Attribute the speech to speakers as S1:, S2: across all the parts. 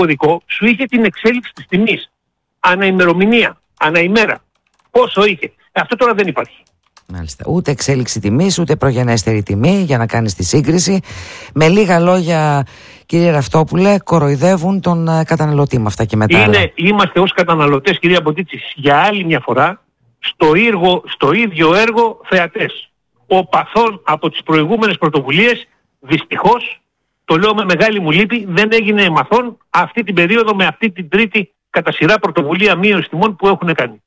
S1: κωδικό σου είχε την εξέλιξη της τιμής. Ανά ημερομηνία, ανά ημέρα. Πόσο είχε. Αυτό τώρα δεν υπάρχει.
S2: Μάλιστα. Ούτε εξέλιξη τιμής, ούτε προγενέστερη τιμή για να κάνεις τη σύγκριση. Με λίγα λόγια, κύριε Ραυτόπουλε, κοροϊδεύουν τον καταναλωτή με αυτά και μετά.
S1: Είμαστε ως καταναλωτές, κυρία Μποτίτση, για άλλη μια φορά στο ίδιο έργο θεατές. Οπαθών από τις προηγούμενες πρωτοβουλίες, δυστυχώς, το λέω με μεγάλη μου λύπη, δεν έγινε μαθών αυτή την περίοδο με αυτή την τρίτη κατά σειρά πρωτοβουλία μείωση τιμών που έχουν κάνει.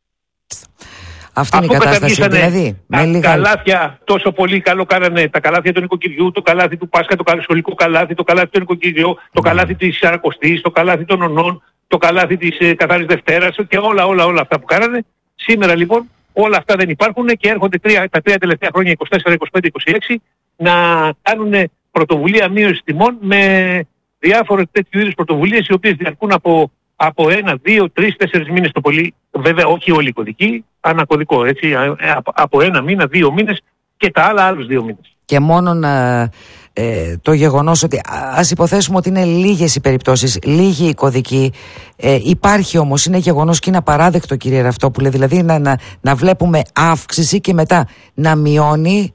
S2: Αυτή είναι η κατάσταση, δηλαδή.
S1: Καλάθια, τόσο πολύ καλό κάνανε τα καλάθια του νοικοκυριού, το καλάθι του Πάσχα, το σχολικό καλάθι, το καλάθι του νοικοκυριού, το καλάθι της Σαρακοστής, το καλάθι των Ονών, το καλάθι της Καθαρής Δευτέρας και όλα αυτά που κάνανε. Σήμερα λοιπόν όλα αυτά δεν υπάρχουν και έρχονται τα τρία τελευταία χρόνια, 24, 25, 26, να κάνουν πρωτοβουλία μείωση τιμών με διάφορες τέτοιου είδους πρωτοβουλίες, οι οποίες διαρκούν από 1, 2, 3, 4 μήνες το πολύ. Βέβαια όχι όλοι οι κωδικοί, ανακωδικό, έτσι, από 1 μήνα, 2 μήνες και τα άλλους 2 μήνες.
S2: Και μόνο το γεγονός ότι ας υποθέσουμε ότι είναι λίγες οι περιπτώσεις, λίγοι οι κωδικοί, υπάρχει όμως, είναι γεγονός και είναι απαράδεκτο, κύριε Ραυτόπουλε, δηλαδή να βλέπουμε αύξηση και μετά να μειώνει.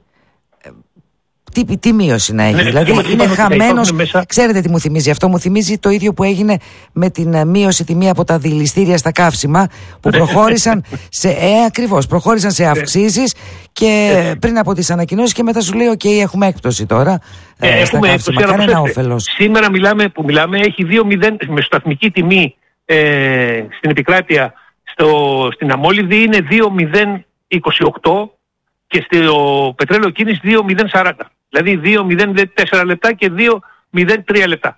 S2: Τι μείωση να έχει, δηλαδή είναι χαμένος. Ξέρετε τι μου θυμίζει αυτό? Μου θυμίζει το ίδιο που έγινε με την μείωση τιμή από τα δηληστήρια στα καύσιμα, που προχώρησαν προχώρησαν σε αυξήσεις και πριν από τις ανακοινώσεις, και μετά σου λέει OK, έχουμε έκπτωση τώρα στα καύσιμα. Κανένα όφελος.
S1: Σήμερα μιλάμε, έχει 2,0 με σταθμική τιμή στην επικράτεια, στην Αμόλυδη είναι 2,028 και στο πετρέλαιο κίνηση 2,040. Δηλαδή 2,04 λεπτά και 2,03 λεπτά.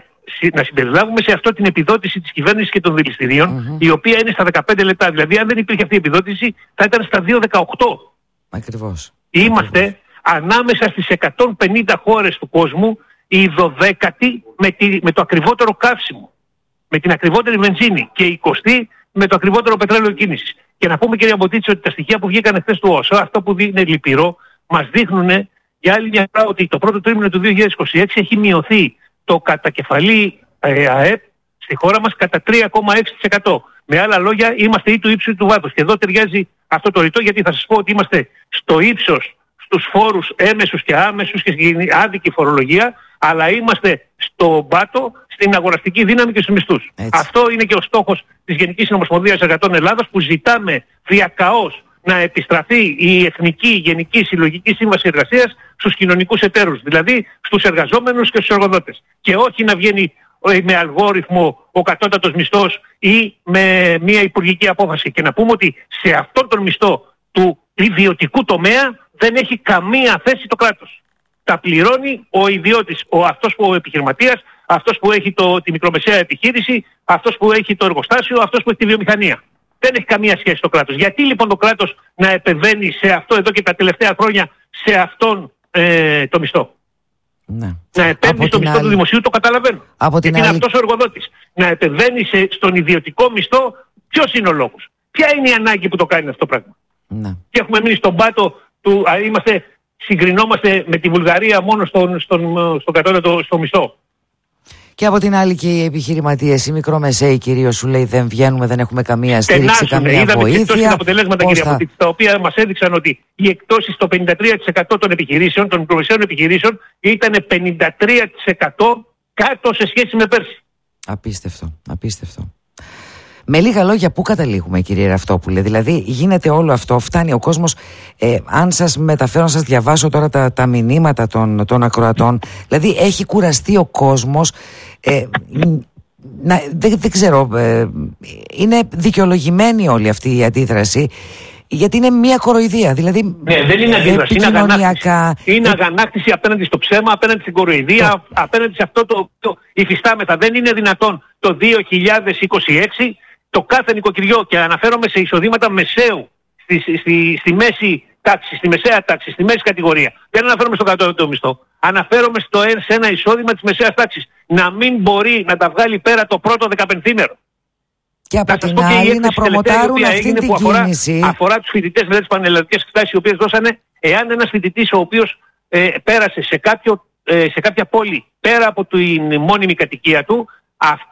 S1: Να συμπεριλάβουμε σε αυτό την επιδότηση της κυβέρνησης και των δηληστηρίων, η οποία είναι στα 15 λεπτά. Δηλαδή αν δεν υπήρχε αυτή η επιδότηση θα ήταν στα 2,18.
S2: Ακριβώς.
S1: Είμαστε ανάμεσα στις 150 χώρες του κόσμου η 12η με το ακριβότερο καύσιμο, με την ακριβότερη βενζίνη, και η 20η με το ακριβότερο πετρέλαιο κίνησης. Και να πούμε, κύριε Μποτίτση, ότι τα στοιχεία που βγήκαν χθες του ΩΣΑ, αυτό που είναι λυπηρό, μας δείχνουν για άλλη μια φορά ότι το πρώτο τρίμηνο του 2026 έχει μειωθεί το κατακεφαλή ΑΕΠ στη χώρα μας κατά 3,6%. Με άλλα λόγια, είμαστε ή του ύψου του βάθους. Και εδώ ταιριάζει αυτό το ρητό, γιατί θα σας πω ότι είμαστε στο ύψος στους φόρους έμεσους και άμεσους και στην άδικη φορολογία, αλλά είμαστε στο πάτο στην αγοραστική δύναμη και στους μισθούς. Αυτό είναι και ο στόχος της Γενικής Συνομοσπονδίας Εργατών Ελλάδας, που ζητάμε διακαώς να επιστραφεί η Εθνική Γενική Συλλογική Σύμβαση Εργασίας στους κοινωνικούς εταίρους, δηλαδή στους εργαζόμενους και στους εργοδότες. Και όχι να βγαίνει με αλγόριθμο ο κατώτατος μισθός ή με μια υπουργική απόφαση. Και να πούμε ότι σε αυτόν τον μισθό του ιδιωτικού τομέα δεν έχει καμία θέση το κράτος. Τα πληρώνει ο ιδιώτης, αυτός που ο επιχειρηματίας, αυτός που έχει τη μικρομεσαία επιχείρηση, αυτός που έχει το εργοστάσιο, αυτός που έχει τη βιομηχανία. Δεν έχει καμία σχέση το κράτος. Γιατί λοιπόν το κράτος να επεμβαίνει σε αυτό εδώ και τα τελευταία χρόνια σε αυτόν το μισθό?
S2: Ναι.
S1: Να επέμβει στο μισθό του δημοσίου, το καταλαβαίνω. Γιατί είναι αυτός ο εργοδότης. Να επεμβαίνει στον ιδιωτικό μισθό, ποιος είναι ο λόγος? Ποια είναι η ανάγκη που το κάνει αυτό το πράγμα?
S2: Ναι.
S1: Και έχουμε μείνει στον πάτο του, συγκρινόμαστε με τη Βουλγαρία μόνο στον κατώτατο στο μισθό.
S2: Και από την άλλη και οι επιχειρηματίες, οι μικρομεσαίοι κυρίως, σου λέει δεν βγαίνουμε, δεν έχουμε καμία στήριξη, καμία βοήθεια.
S1: Είδαμε αποτελέσματα, κυρία Μποτίτση, τα οποία μας έδειξαν ότι οι εκτόσεις στο 53% των επιχειρήσεων, των μικρομεσαίων επιχειρήσεων, ήταν 53% κάτω σε σχέση με πέρσι. Απίστευτο. Με λίγα λόγια, πού καταλήγουμε, κύριε Ραυτόπουλε? Δηλαδή γίνεται όλο αυτό, φτάνει ο κόσμος, αν σας μεταφέρω, να σας διαβάσω τώρα τα μηνύματα των ακροατών, δηλαδή έχει κουραστεί ο κόσμος, δεν ξέρω, είναι δικαιολογημένη όλη αυτή η αντίδραση, γιατί είναι μια κοροϊδία. Δηλαδή, δεν είναι αντίδραση, είναι αγανάκτηση απέναντι στο ψέμα, απέναντι στην κοροϊδία, απέναντι σε αυτό το υφιστάμεθα. Δεν είναι δυνατόν το 2026 το κάθε νοικοκυριό, και αναφέρομαι σε εισοδήματα μεσαίου, στη μέση τάξη, στη μεσαία τάξη, στη μέση κατηγορία. Δεν αναφέρομαι στο κατώτατο μισθό. Αναφέρομαι σε ένα εισόδημα της μεσαίας τάξης. Να μην μπορεί να τα βγάλει πέρα το πρώτο 15ημερο.
S2: Και από την άλλη να προμοτάρουν αυτή την κίνηση.
S1: Αφορά τους φοιτητές μετά τις πανελλαδικές εξετάσεις, οι οποίες δώσανε, εάν ένας φοιτητής ο οποίος πέρασε σε κάποια πόλη πέρα από την μόνιμη κατοικία του, Αυτό